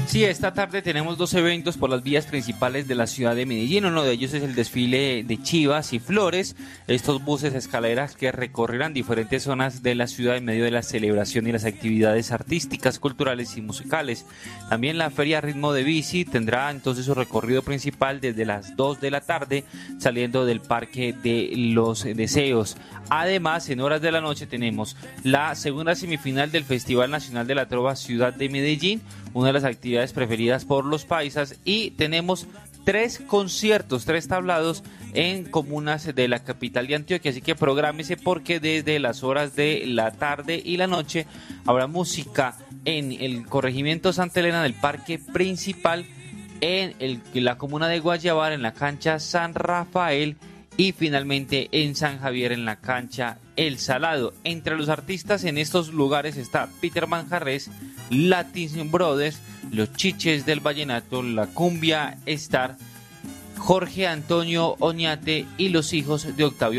Sí, esta tarde tenemos dos eventos por las vías principales de la ciudad de Medellín. Uno de ellos es el desfile de chivas y flores, estos buses escaleras que recorrerán diferentes zonas de la ciudad en medio de la celebración y las actividades artísticas, culturales y musicales. También la feria Ritmo de Bici tendrá entonces su recorrido principal desde las 2 de la tarde, saliendo del Parque de los Deseos. Además, en horas de la noche tenemos la segunda semifinal del Festival Nacional de la Trova Ciudad de Medellín, una de las actividades preferidas por los paisas, y tenemos 3 conciertos, 3 tablados en comunas de la capital de Antioquia, así que prográmese porque desde las horas de la tarde y la noche habrá música en el corregimiento Santa Elena del Parque Principal, en la comuna de Guayabal, en la cancha San Rafael, y finalmente en San Javier en la cancha El Salado. Entre los artistas en estos lugares está Peter Manjarrés, Latin Brothers, Los Chiches del Vallenato, La Cumbia Star, Jorge Antonio Oñate y los hijos de Octavio